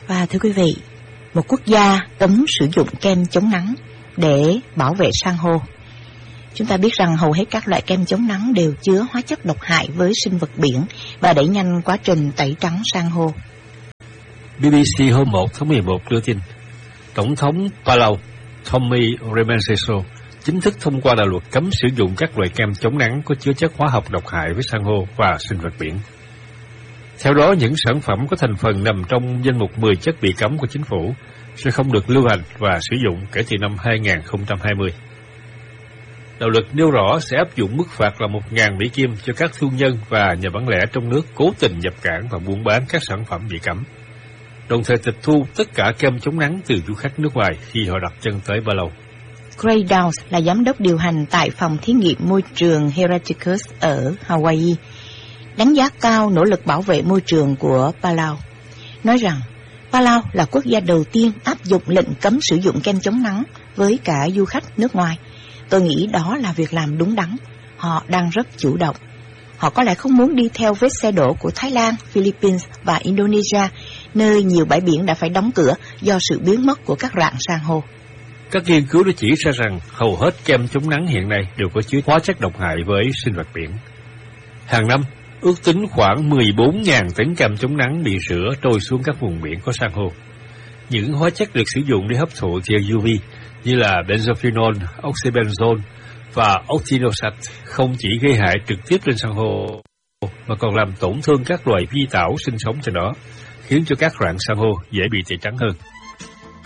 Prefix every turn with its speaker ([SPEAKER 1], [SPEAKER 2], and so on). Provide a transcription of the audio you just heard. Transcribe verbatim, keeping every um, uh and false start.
[SPEAKER 1] Và thưa quý vị, một quốc gia cấm sử dụng kem chống nắng để bảo vệ san hô. Chúng ta biết rằng hầu hết các loại kem chống nắng đều chứa hóa chất độc hại với sinh vật biển và đẩy nhanh quá trình tẩy trắng san hô.
[SPEAKER 2] bê bê xê hôm một tháng mười một đưa tin, Tổng thống Palau Tommy Remenceso chính thức thông qua đạo luật cấm sử dụng các loại kem chống nắng có chứa chất hóa học độc hại với san hô và sinh vật biển. Theo đó, những sản phẩm có thành phần nằm trong danh mục mười chất bị cấm của chính phủ sẽ không được lưu hành và sử dụng kể từ năm hai nghìn không trăm hai mươi. Đạo luật nêu rõ sẽ áp dụng mức phạt là một nghìn Mỹ Kim cho các thương nhân và nhà bán lẻ trong nước cố tình nhập cảng và buôn bán các sản phẩm bị cấm, đồng thời tịch thu tất cả kem chống nắng từ du khách nước ngoài khi họ đặt chân tới Palau.
[SPEAKER 1] Gray Downs là giám đốc điều hành tại phòng thí nghiệm môi trường Heraticus ở Hawaii, đánh giá cao nỗ lực bảo vệ môi trường của Palau, nói rằng Palau là quốc gia đầu tiên áp dụng lệnh cấm sử dụng kem chống nắng với cả du khách nước ngoài. Tôi nghĩ đó là việc làm đúng đắn. Họ đang rất chủ động. Họ có lẽ không muốn đi theo vết xe đổ của Thái Lan, Philippines và Indonesia, nơi nhiều bãi biển đã phải đóng cửa do sự biến mất của các rạn san hô.
[SPEAKER 2] Các nghiên cứu đã chỉ ra rằng hầu hết kem chống nắng hiện nay đều có chứa hóa chất độc hại với sinh vật biển. Hàng năm, ước tính khoảng mười bốn nghìn tấn kem chống nắng bị rửa trôi xuống các vùng biển có san hô. Những hóa chất được sử dụng để hấp thụ tia u vê như là benzophenol, oxybenzone và octinoxate không chỉ gây hại trực tiếp lên san hô mà còn làm tổn thương các loài vi tảo sinh sống trên đó, khiến cho các rạn san hô dễ bị tẩy trắng hơn.